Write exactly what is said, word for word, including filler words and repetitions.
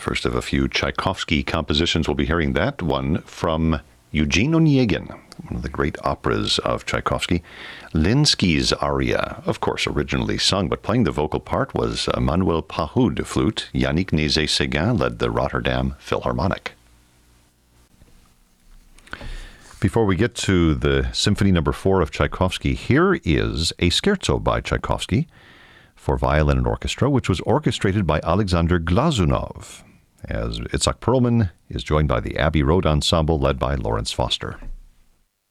First of a few Tchaikovsky compositions. We'll be hearing that one from Eugene Onegin, one of the great operas of Tchaikovsky. Linsky's aria, of course, originally sung, but playing the vocal part was Manuel Pahud, flute. Yannick Nézet-Séguin led the Rotterdam Philharmonic. Before we get to the Symphony Number Four of Tchaikovsky, here is a scherzo by Tchaikovsky for violin and orchestra, which was orchestrated by Alexander Glazunov, as Itzhak Perlman is joined by the Abbey Road Ensemble led by Lawrence Foster.